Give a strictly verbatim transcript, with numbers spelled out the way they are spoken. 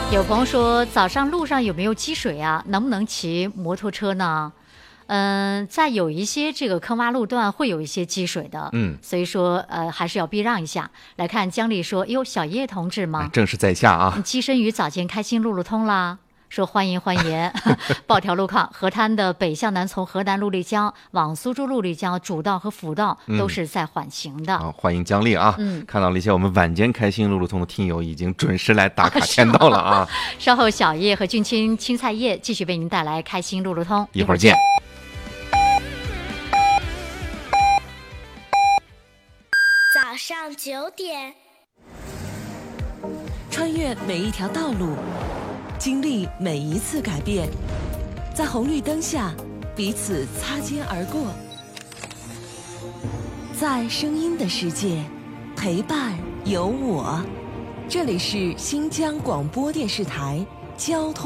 有朋友说，早上路上有没有积水啊？能不能骑摩托车呢？嗯，在有一些这个坑洼路段会有一些积水的， 嗯， 所以说呃还是要避让一下。来看姜丽说，哟，小叶同志吗？ 正是在下啊。 栖身于早间开心路路通啦。说欢迎欢迎，报条路况，河滩的北向南，从河南陆立江往苏州陆立江主道和辅道都是在缓行的。 啊，欢迎姜丽啊！ 嗯， 看到了一些我们晚间开心路路通的听友已经准时来打卡签到了啊。 稍后小叶和俊清青菜叶继续为您带来开心路路通， 一会儿见。 早上九点， 穿越每一条道路，经历每一次改变，在红绿灯下彼此擦肩而过，在声音的世界陪伴有我。这里是新疆广播电视台交通